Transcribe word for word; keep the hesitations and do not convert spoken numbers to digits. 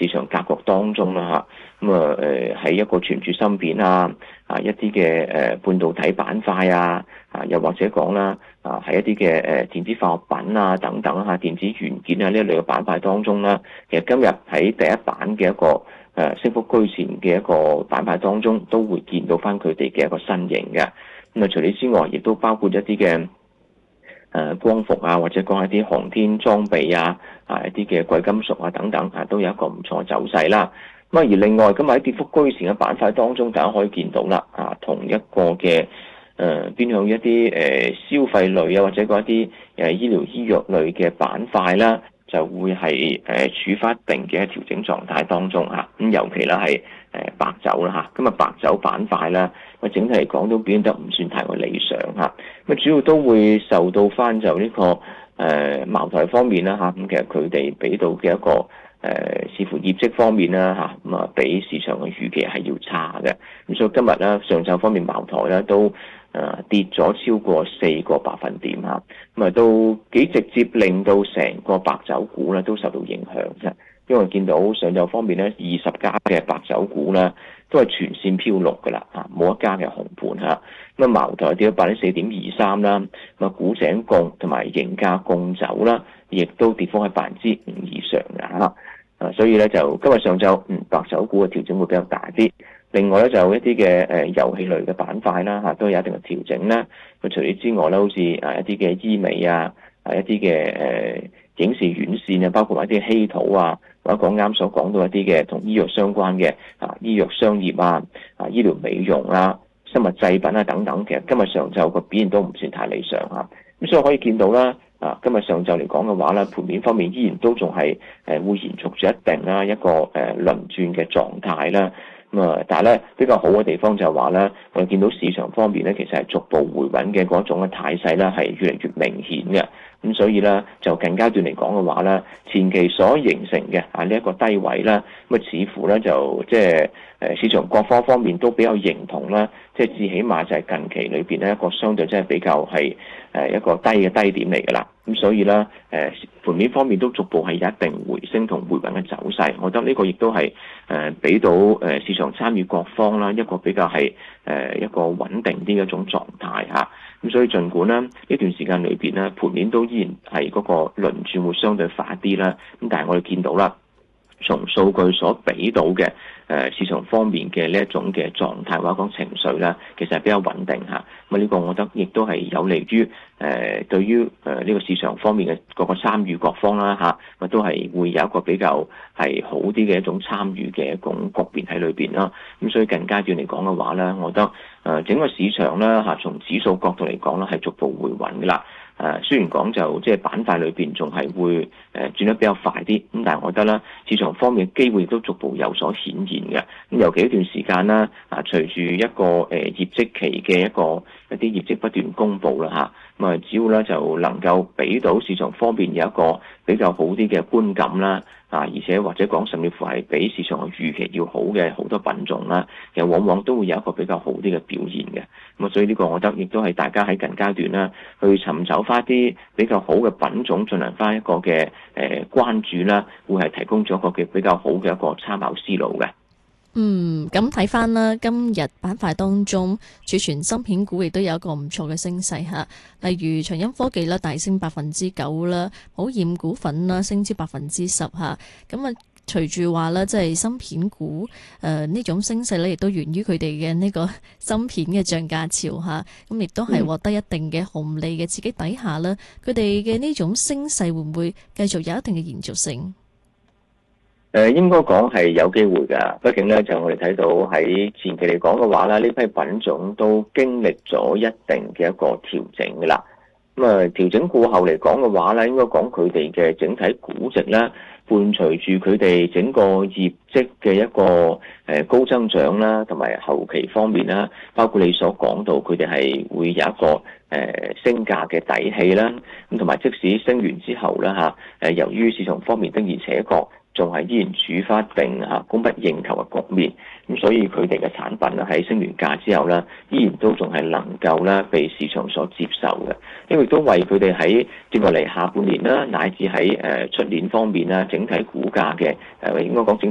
市場格局當中啦嚇，咁啊誒喺一個存儲芯片啊啊一啲嘅誒半導體板塊啊啊，又或者講啦啊喺一啲嘅誒電子化學品啊等等嚇電子元件啊呢一類嘅板塊當中啦，其實今日喺第一板嘅一個誒升幅居前嘅一個板塊當中，都會見到翻佢哋嘅一個身形嘅。咁啊除此之外，亦都包括一啲嘅誒光伏啊，或者講一啲航天裝備啊，啊一啲嘅貴金屬啊等等啊，都有一個唔錯走勢啦。咁啊而另外今日喺跌幅居前嘅板塊當中，大家可以見到啦，啊同一個嘅誒偏向一啲誒、呃、消費類啊，或者講一啲誒醫療醫藥類嘅板塊啦，就會係誒、呃、處翻一定嘅調整狀態當中嚇。咁、啊、尤其啦係誒白酒啦嚇，今日白酒板塊啦，咁整體嚟講都表現得唔算太過理想嚇。咁啊主要都會受到翻就呢、這個誒、呃、茅台方面啦嚇。咁、啊、其實佢哋俾到嘅一個誒、呃、視乎業績方面啦嚇，咁啊比市場嘅預期係要差嘅。咁所以今日咧上晝方面茅台咧都誒、呃、跌咗超過四個百分點嚇，咁啊都幾直接令到成個白酒股咧都受到影響嘅。因為見到上晝方面咧，二十家嘅白酒股咧都係全線飄綠噶啦，啊冇一家嘅紅盤嚇。咁啊茅台跌咗百分之四點二三啦，咁啊古井貢同埋盈價貢酒啦，亦都跌幅喺百分之五以上嘅嚇。啊，所以咧就今日上晝嗯白酒股嘅調整會比較大啲。另外咧就一啲嘅誒遊戲類嘅板塊啦嚇，都有一定嘅調整啦。咁除此之外咧，好似啊一啲嘅醫美啊，啊一啲嘅誒影視院線啊，包括埋一啲稀土啊。或者講啱所講到一啲嘅同醫藥相關嘅啊，醫藥商業啊、啊醫療美容啊、生物製品啊等等，其實今日上晝個表現都唔算太理想嚇。咁所以可以見到啦，啊今日上晝嚟講嘅話咧，盤面方面依然都仲係誒會延續住一定啦一個誒輪轉嘅狀態啦。咁啊，但係咧比較好嘅地方就係話咧，我哋見到市場方面咧，其實係逐步回穩嘅嗰種嘅態勢咧，係越嚟越明顯嘅。咁所以咧，就近階段嚟講嘅話咧，前期所形成嘅啊呢一個低位啦，咁啊似乎咧就即係誒市場各方方面都比較認同啦，即係至起碼就係近期裏邊咧一個相對即係比較係誒一個低嘅低點嚟㗎啦。咁所以咧誒盤面方面都逐步係有一定回升同回穩嘅走勢，我覺得呢個亦都係誒俾到誒市場參與各方啦一個比較係誒一個穩定啲嘅一種狀態嚇。咁所以儘管咧呢段時間裏邊咧盤面都依然係嗰個輪轉會相對快啲啦，咁但係我哋見到啦，從數據所俾到嘅誒市場方面嘅呢一種嘅狀態或者講情緒啦，其實係比較穩定嚇。咁啊呢個我覺得亦都係有利於誒對於誒呢個市場方面嘅各個參與各方啦嚇，咁都係會有一個比較係好啲嘅一種參與嘅一種局面喺裏邊啦。咁所以近階段嚟講嘅話咧，我覺得誒整個市場咧嚇，從指數角度嚟講咧係逐步回穩㗎啦。誒雖然講就即係板塊裏邊仲係會誒轉得比較快啲，咁但係我覺得啦，市場方面嘅機會亦都逐步有所顯現嘅。咁尤其一段時間啦，啊隨住一個誒業績期嘅一個一啲業績不斷公布啦嚇，咁啊只要咧就能夠俾到市場方面有一個比較好啲嘅觀感啦，啊而且或者講甚至乎係比市場嘅預期要好嘅好多品種啦，其實往往都會有一個比較好啲嘅表現嘅。咁啊所以呢個我覺得亦都係大家喺近階段啦，去尋找翻啲比較好嘅品種，進行翻一個嘅誒關注啦，會係提供咗一個嘅比較好嘅一個參考思路嘅。 嗯，咁睇翻啦，今日板塊當中儲存芯片股亦都有一個唔錯嘅升勢嚇，例如長鑫科技啦，大升百分之九啦，寶驗股份啦，升至百分之十嚇。咁啊，隨住話啦，即係芯片股誒呢種升勢咧，亦都源於佢哋嘅呢個芯片嘅漲價潮嚇，咁亦都係獲得一定嘅紅利嘅刺激底下啦，佢哋嘅呢種升勢會唔會繼續有一定嘅延續性？ 誒應該講係有機會㗎，畢竟咧就我哋睇到喺前期嚟講嘅話咧，呢批品種都經歷咗一定嘅一個調整㗎啦。咁啊調整過後嚟講嘅話咧，應該講佢哋嘅整體估值咧，伴隨住佢哋整個業績嘅一個誒高增長啦，同埋後期方面啦，包括你所講到佢哋係會有一個誒升價嘅底氣啦，咁同埋即使升完之後啦嚇，誒由於市場方面的而且確仲係依然處翻定嚇供不應求嘅局面，咁所以佢哋嘅產品咧喺升完價之後咧，依然都仲係能夠咧被市場所接受嘅，因為都為佢哋喺接落嚟下半年啦，乃至喺誒出年方面啦，整體股價嘅誒應該講整體